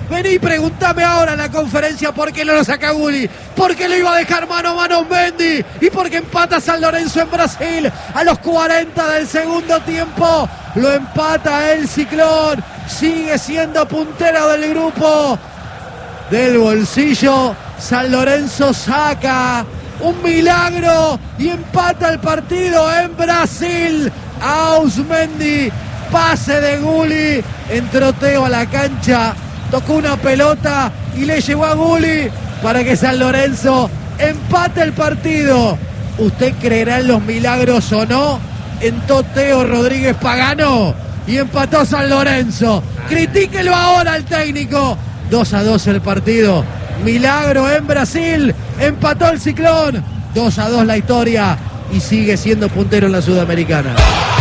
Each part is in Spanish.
Vení, pregúntame ahora en la conferencia por qué no lo saca Gulli, por qué lo iba a dejar mano a mano Mendy y por qué empata San Lorenzo en Brasil a los 40 del segundo tiempo. Lo empata el Ciclón, sigue siendo puntero del grupo. Del bolsillo, San Lorenzo saca un milagro y empata el partido en Brasil. Ausmendi, pase de Gulli, entró Teo a la cancha, tocó una pelota y le llegó a Gulli para que San Lorenzo empate el partido. ¿Usted creerá en los milagros o no? Entró Teo Rodríguez Pagano y empató San Lorenzo. Critíquelo ahora al técnico. 2-2 el partido. Milagro en Brasil. Empató el Ciclón. 2-2 la historia. Y sigue siendo puntero en la Sudamericana.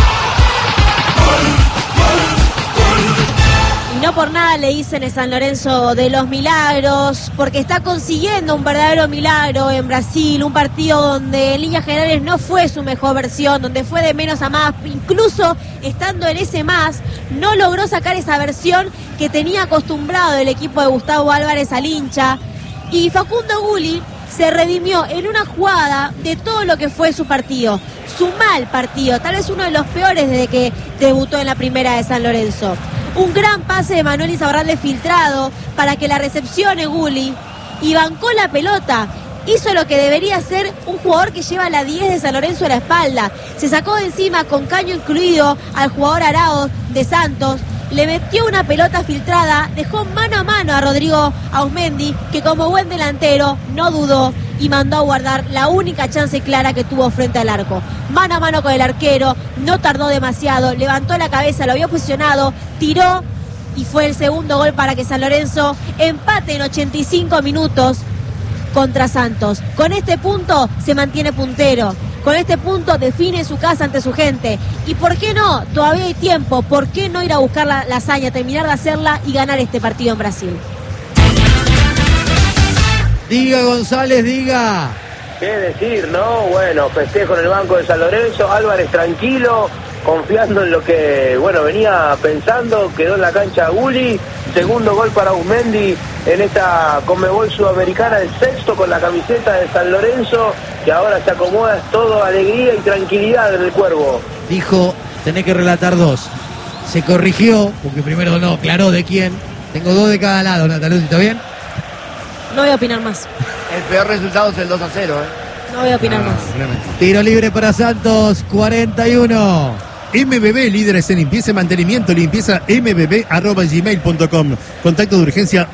Y no por nada le dicen a San Lorenzo de los milagros, porque está consiguiendo un verdadero milagro en Brasil, un partido donde en líneas generales no fue su mejor versión, donde fue de menos a más, incluso estando en ese más, no logró sacar esa versión que tenía acostumbrado el equipo de Gustavo Álvarez al hincha, y Facundo Gulli se redimió en una jugada de todo lo que fue su partido, su mal partido, tal vez uno de los peores desde que debutó en la primera de San Lorenzo. Un gran pase de Manuel Insaurralde filtrado para que la recepcione Gulli y bancó la pelota. Hizo lo que debería ser un jugador que lleva la 10 de San Lorenzo a la espalda. Se sacó de encima con caño incluido al jugador Arauz de Santos. Le metió una pelota filtrada, dejó mano a mano a Rodrigo Ausmendi, que como buen delantero no dudó y mandó a guardar la única chance clara que tuvo frente al arco. Mano a mano con el arquero, no tardó demasiado, levantó la cabeza, lo había posicionado, tiró y fue el segundo gol para que San Lorenzo empate en 85 minutos contra Santos. Con este punto se mantiene puntero. Con este punto define su casa ante su gente. ¿Y por qué no? Todavía hay tiempo. ¿Por qué no ir a buscar la hazaña, terminar de hacerla y ganar este partido en Brasil? Diga, González, diga. ¿Qué decir, no? Bueno, festejo en el banco de San Lorenzo. Álvarez tranquilo, confiando en lo que, bueno, venía pensando. Quedó en la cancha Gulli. Segundo gol para Ausmendi en esta Conmebol Sudamericana, el sexto con la camiseta de San Lorenzo, que ahora se acomoda, es todo alegría y tranquilidad en el Cuervo. Dijo, tenés que relatar dos. Se corrigió, porque primero no, aclaró de quién. Tengo dos de cada lado, Natalucci, ¿está bien? No voy a opinar más. El peor resultado es el 2-0, No voy a opinar más. Tiro libre para Santos, 41. MBB, líderes en limpieza y mantenimiento, limpieza mbb@gmail.com. Contacto de urgencia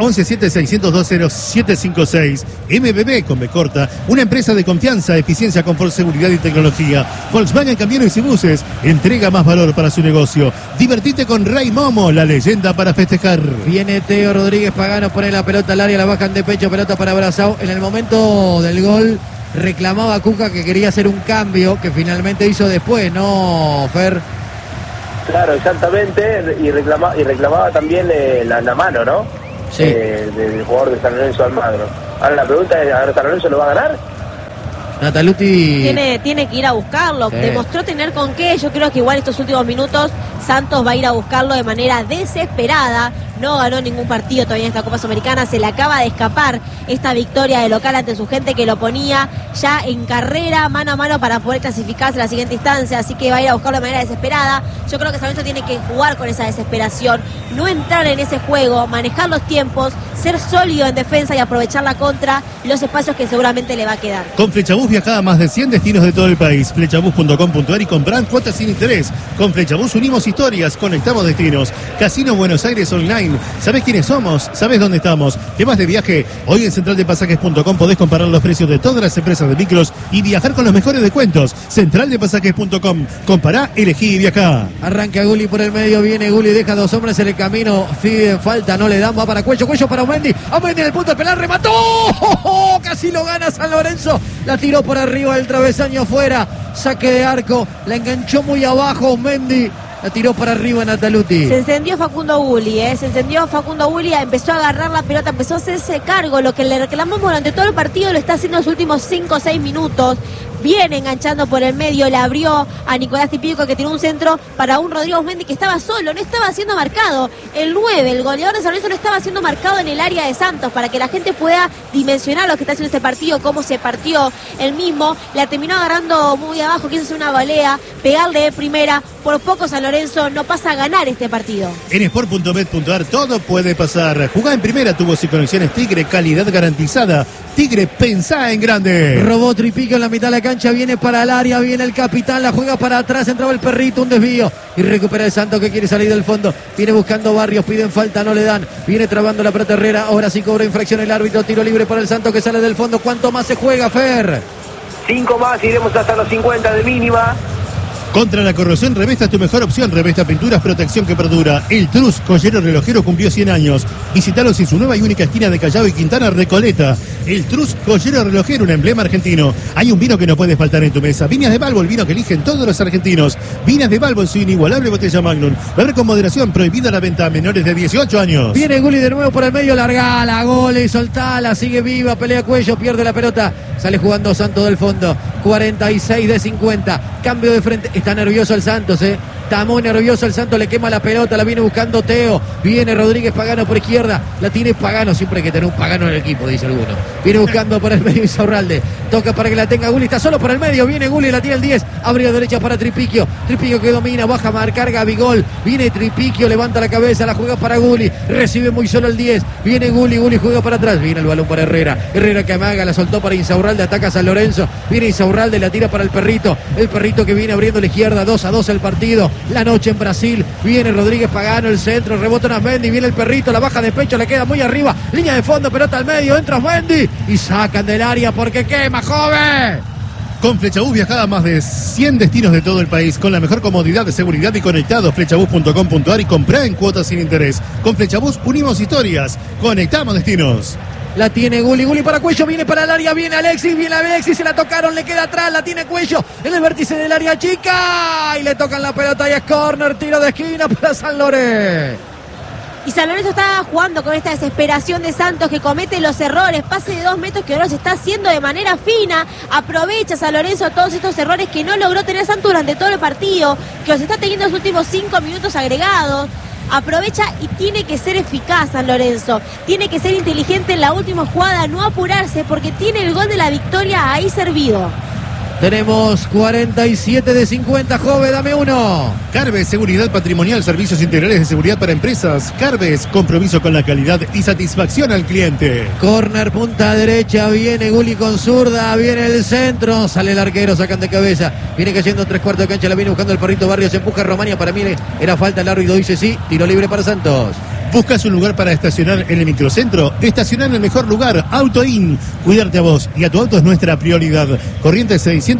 1176020756. MBB con B corta, una empresa de confianza, eficiencia, confort, seguridad y tecnología. Volkswagen Camiones y Buses, entrega más valor para su negocio. Divertite con Ray Momo, la leyenda para festejar. Viene Teo Rodríguez Pagano, pone la pelota al área, la bajan de pecho, pelota para Brazao. En el momento del gol reclamaba Cuca que quería hacer un cambio que finalmente hizo después, ¿no, Fer? Claro, exactamente, y reclamaba también la mano, ¿no? Sí. Del jugador de San Lorenzo Almagro. Ahora la pregunta es, ¿San Lorenzo lo va a ganar? Natalucci tiene que ir a buscarlo, sí. Demostró tener con qué. Yo creo que igual estos últimos minutos Santos va a ir a buscarlo de manera desesperada. No ganó ningún partido todavía en esta Copa Sudamericana, se le acaba de escapar esta victoria de local ante su gente que lo ponía ya en carrera, mano a mano para poder clasificarse a la siguiente instancia, así que va a ir a buscarlo de manera desesperada. Yo creo que San Lorenzo tiene que jugar con esa desesperación, no entrar en ese juego, manejar los tiempos, ser sólido en defensa y aprovechar la contra, los espacios que seguramente le va a quedar. Con Flechabús viajá a más de 100 destinos de todo el país. Flechabús.com.ar y comprar cuotas sin interés. Con Flechabús unimos historias, conectamos destinos. Casino Buenos Aires Online. ¿Sabés quiénes somos? ¿Sabés dónde estamos? ¿Temas de viaje? Hoy en centraldepasajes.com podés comparar los precios de todas las empresas de micros y viajar con los mejores descuentos. Centraldepasajes.com. Compará, elegí y viajá. arranca Gulli por el medio, viene Gulli, deja dos hombres en el camino, piden falta, no le dan, va para Cuello para Ausmendi en el punto de penal, remató, casi lo gana San Lorenzo, la tiró por arriba del travesaño afuera, saque de arco, la enganchó muy abajo Ausmendi, la tiró para arriba Natalucci. Se encendió Facundo Gulli, empezó a agarrar la pelota, empezó a hacerse cargo, lo que le reclamamos durante todo el partido lo está haciendo en los últimos 5 o 6 minutos, viene enganchando por el medio, le abrió a Nicolás Tripico, que tiró un centro para un Rodrigo Mendy que estaba solo, no estaba siendo marcado. El 9, el goleador de San Lorenzo, no estaba siendo marcado en el área de Santos, para que la gente pueda dimensionar lo que está haciendo este partido, cómo se partió el mismo. La terminó agarrando muy abajo, quiso hacer una volea, pegarle de primera. Por poco San Lorenzo no pasa a ganar este partido. En sport.bet.ar todo puede pasar. Jugá en primera, tubos y conexiones Tigre, calidad garantizada. Tigre, pensá en grande. Robó Tripico en la mitad de la cancha, viene para el área, viene el capitán, la juega para atrás, entraba el perrito, un desvío y recupera el Santos, que quiere salir del fondo. Viene buscando Barrios, piden falta, no le dan. Viene trabando la pelota Herrera, ahora sí cobra infracción el árbitro, tiro libre para el Santos que sale del fondo. ¿Cuánto más se juega, Fer? 5 más, iremos hasta los 50 de mínima. Contra la corrosión, Revesta es tu mejor opción. Revesta Pinturas, protección que perdura. El Trus, joyero relojero, cumplió 100 años. Visítalos en su nueva y única esquina de Callao y Quintana, Recoleta. El Trus, joyero relojero, un emblema argentino. Hay un vino que no puede faltar en tu mesa. Viñas de Balbo, el vino que eligen todos los argentinos. Viñas de Balbo en su inigualable botella Magnum. Beber con moderación, prohibida la venta a menores de 18 años. Viene Gulli de nuevo por el medio, largala, gol y soltala, sigue viva, pelea cuello, pierde la pelota. Sale jugando Santos del fondo. 46 de 50. Cambio de frente. Está nervioso el Santos, Está muy nervioso el Santos, le quema la pelota, la viene buscando Teo. Viene Rodríguez Pagano por izquierda. La tiene Pagano, siempre hay que tener un Pagano en el equipo, dice alguno. Viene buscando por el medio Insaurralde. Toca para que la tenga Gulli, está solo por el medio. Viene Gulli, la tiene el 10. Abrió derecha para Tripiquio. Tripiquio que domina, baja a marcar Gabigol. Viene Tripiquio, levanta la cabeza, la juega para Gulli. Recibe muy solo el 10. Viene Gulli, Gulli juega para atrás. Viene el balón para Herrera. Herrera que amaga, la soltó para Insaurralde, ataca a San Lorenzo. Viene Insaurralde, la tira para el perrito. El perrito que viene abriendo la izquierda, 2-2 el partido. La noche en Brasil. Viene Rodríguez Pagano, el centro, rebota Nasmendi, viene el perrito, la baja de pecho, le queda muy arriba. Línea de fondo, pelota al medio, entra Nasmendi y sacan del área porque quema, joven. Con Flechabús viajá a más de 100 destinos de todo el país con la mejor comodidad de seguridad y conectados. Flechabús.com.ar y comprá en cuotas sin interés. Con Flechabús unimos historias, conectamos destinos. La tiene Gulli, Gulli para Cuello, viene para el área, viene Alexis, se la tocaron, le queda atrás, la tiene Cuello en el vértice del área chica y le tocan la pelota y es córner, tiro de esquina para San Lorenzo. Y San Lorenzo está jugando con esta desesperación de Santos, que comete los errores, pase de 2 metros que ahora se está haciendo de manera fina. Aprovecha San Lorenzo todos estos errores que no logró tener Santos durante todo el partido, que los está teniendo en los últimos 5 minutos agregados. Aprovecha y tiene que ser eficaz San Lorenzo, tiene que ser inteligente en la última jugada, no apurarse porque tiene el gol de la victoria ahí servido. Tenemos 47 de 50, joven, dame uno. Carves, seguridad patrimonial, servicios integrales de seguridad para empresas. Carves, compromiso con la calidad y satisfacción al cliente. Corner, punta derecha, viene Gulli con zurda, viene el centro, sale el arquero, sacan de cabeza. Viene cayendo 3/4 de cancha, la viene buscando el perrito Barrios, se empuja a Romania, para mí era falta, el árbitro dice sí, tiro libre para Santos. ¿Buscas un lugar para estacionar en el microcentro? Estacionar en el mejor lugar, AutoIn. Cuidarte a vos y a tu auto es nuestra prioridad. Corrientes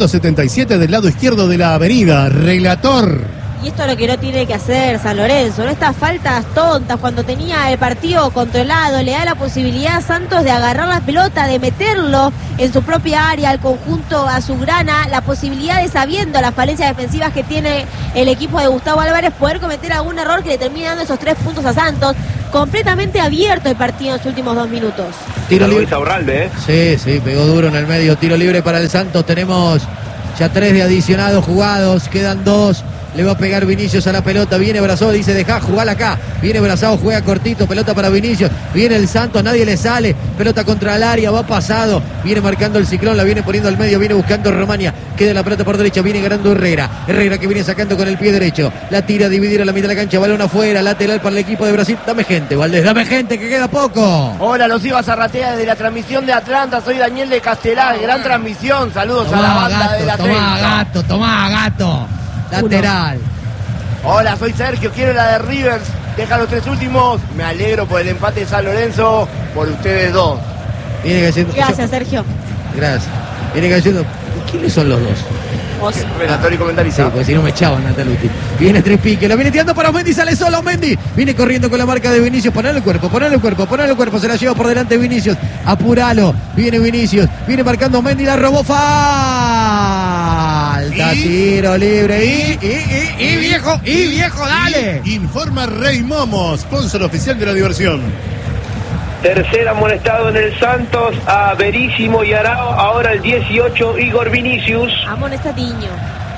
677 del lado izquierdo de la avenida. Relator. Y esto es lo que no tiene que hacer San Lorenzo, ¿no? Estas faltas tontas cuando tenía el partido controlado, le da la posibilidad a Santos de agarrar la pelota, de meterlo en su propia área, al conjunto azulgrana, la posibilidad de, sabiendo las falencias defensivas que tiene el equipo de Gustavo Álvarez, poder cometer algún error que le termine dando esos 3 puntos a Santos. Completamente abierto el partido en los últimos 2 minutos. Tiro libre. Insaurralde, Sí, pegó duro en el medio, tiro libre para el Santos. Tenemos ya 3 de adicionados jugados, quedan 2. Le va a pegar Vinicius a la pelota, viene Brazao, dice dejá, jugala acá. Viene Brazao, juega cortito, pelota para Vinicius. Viene el Santos, nadie le sale. Pelota contra el área, va pasado. Viene marcando el ciclón, la viene poniendo al medio, viene buscando Romania. Queda la pelota por derecha, viene ganando Herrera. Herrera que viene sacando con el pie derecho. La tira a dividir a la mitad de la cancha, balón afuera, lateral para el equipo de Brasil. Dame gente, Valdés, dame gente, que queda poco. Hola, los iba a Zarratea desde la transmisión de Atlanta. Soy Daniel de Castelar, gran transmisión. Saludos a la banda de la Tomá, gato. Lateral. Hola, soy Sergio, quiero la de Rivers. Deja los 3 últimos. Me alegro por el empate de San Lorenzo, por ustedes 2. Gracias, Sergio. Gracias. Viene cayendo. ¿Quiénes son los 2? Vos. Relator y comentarista. Sí, porque si no me echaban Nataluti. Viene Tripique, la viene tirando para Mendy, sale solo Mendy. Viene corriendo con la marca de Vinicius. Ponle el cuerpo. Se la lleva por delante Vinicius. Apuralo. Viene Vinicius. Viene marcando Mendy, la robó. Falta. Tiro libre. Y viejo, dale. Informa Rey Momo, sponsor oficial de la diversión. Tercer amonestado en el Santos a Verísimo y Arao. Ahora el 18, Igor Vinicius. Amonestadiño.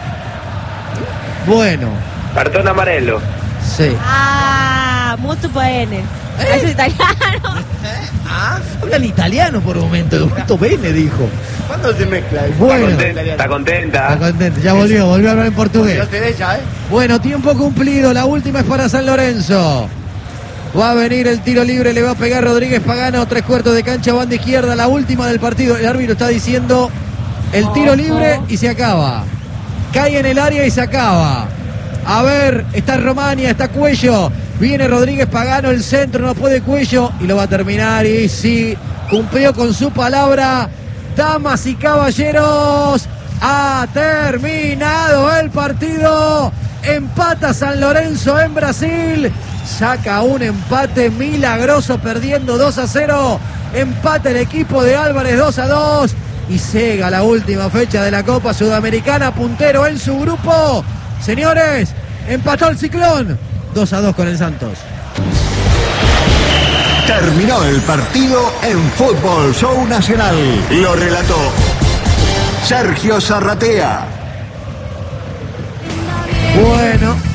Bueno. Cartón amarelo. Sí. Molto bene. Es italiano. Habla en italiano por un momento. Molto bene, dijo. ¿Cuándo se mezcla? Bueno. Está contenta. Está contento. Ya volvió a hablar en portugués. Yo tenés ya, ¿eh? Bueno, tiempo cumplido. La última es para San Lorenzo. Va a venir el tiro libre, le va a pegar Rodríguez Pagano, 3/4 de cancha, banda izquierda, la última del partido. El árbitro está diciendo el tiro libre y se acaba. Cae en el área y se acaba. A ver, está Romania, está Cuello. Viene Rodríguez Pagano, el centro, no puede Cuello y lo va a terminar. Y sí, cumplió con su palabra. Damas y caballeros, ha terminado el partido. Empata San Lorenzo en Brasil. Saca un empate milagroso perdiendo 2-0. Empata el equipo de Álvarez 2-2. Y llega la última fecha de la Copa Sudamericana, puntero en su grupo. Señores, empató el Ciclón 2-2 con el Santos. Terminó el partido en Fútbol Show Nacional. Lo relató Sergio Zarratea. Bueno,